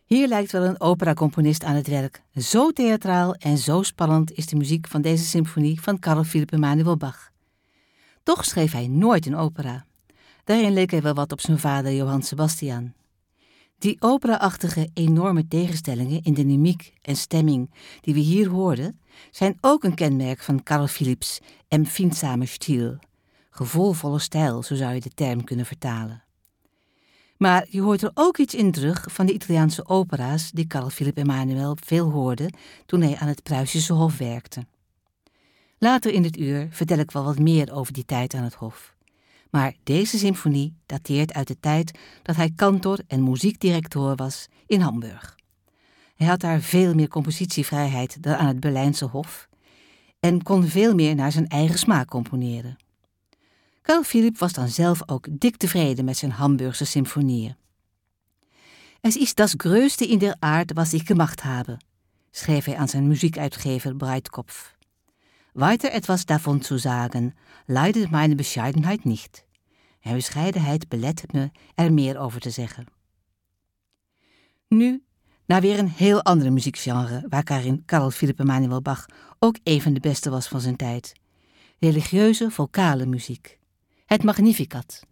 Hier lijkt wel een operacomponist aan het werk. Zo theatraal en zo spannend is de muziek van deze symfonie van Carl Philipp Emanuel Bach. Toch schreef hij nooit een opera. Daarin leek hij wel wat op zijn vader Johann Sebastian. Die opera-achtige enorme tegenstellingen in dynamiek en stemming die we hier hoorden, zijn ook een kenmerk van Carl Philipps empfindsame Stil. Gevoelvolle stijl, zo zou je de term kunnen vertalen. Maar je hoort er ook iets in terug van de Italiaanse opera's die Carl Philipp Emanuel veel hoorde toen hij aan het Pruisische Hof werkte. Later in dit uur vertel ik wel wat meer over die tijd aan het Hof. Maar deze symfonie dateert uit de tijd dat hij kantor en muziekdirecteur was in Hamburg. Hij had daar veel meer compositievrijheid dan aan het Berlijnse Hof en kon veel meer naar zijn eigen smaak componeren. Carl Philipp was dan zelf ook dik tevreden met zijn Hamburgse symfonieën. Es ist das Größte in der Art, was ich gemacht habe, schreef hij aan zijn muziekuitgever Breitkopf. Weiter etwas davon zu sagen, leidet meine Bescheidenheit nicht. Mijn bescheidenheid belet me er meer over te zeggen. Nu naar weer een heel andere muziekgenre, waar Carl Philipp Emanuel Bach ook een van de beste was van zijn tijd. Religieuze vocale muziek. Het Magnificat.